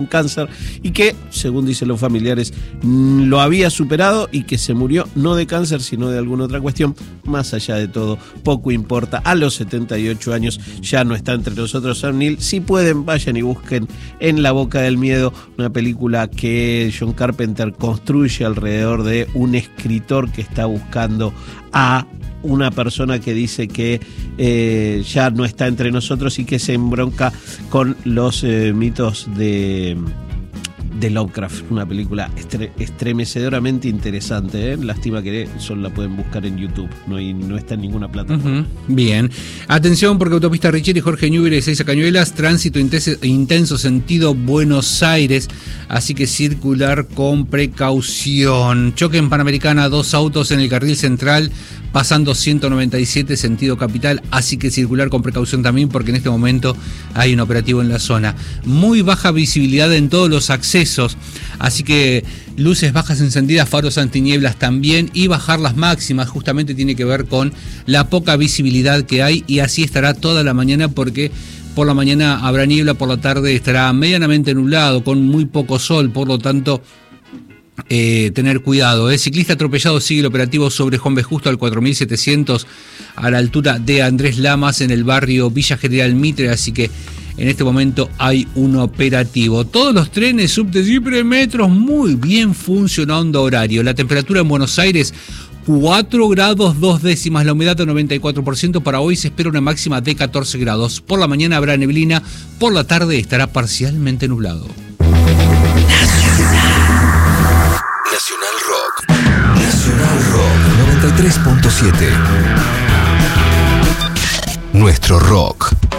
cáncer y que, según dicen los familiares, lo había superado y que se murió no de cáncer sino de alguna otra cuestión. Más allá de todo, poco importa. A los 78 años ya no está entre nosotros Sam Neill. Si pueden, vayan y busquen En la boca del miedo, una película que John Carpenter construye alrededor de un escritor que está buscando a una persona que dice que ya no está entre nosotros y que se embronca con los mitos de Lovecraft. Una película estremecedoramente interesante, ¿eh? Lástima que solo la pueden buscar en YouTube, no está en ninguna plataforma. Bien, atención porque Autopista Richeri, Jorge Newbery, Ezeiza Cañuelas, tránsito intenso sentido Buenos Aires, así que circular con precaución. Choque en Panamericana, 2 autos en el carril central pasando 197 sentido capital, así que circular con precaución también porque en este momento hay un operativo en la zona. Muy baja visibilidad en todos los accesos, así que luces bajas encendidas, faros antinieblas también, y bajar las máximas justamente tiene que ver con la poca visibilidad que hay, y así estará toda la mañana porque por la mañana habrá niebla, por la tarde estará medianamente nublado con muy poco sol, por lo tanto tener cuidado. El ciclista atropellado sigue el operativo sobre Juan B. Justo al 4700 a la altura de Andrés Lamas en el barrio Villa General Mitre, así que en este momento hay un operativo. Todos los trenes, subtes y premetros muy bien funcionando horario. La temperatura en Buenos Aires 4 grados 2 décimas, la humedad del 94%. Para hoy se espera una máxima de 14 grados. Por la mañana habrá neblina, por la tarde estará parcialmente nublado. Nacional Rock. Nacional Rock 93.7. Nuestro rock.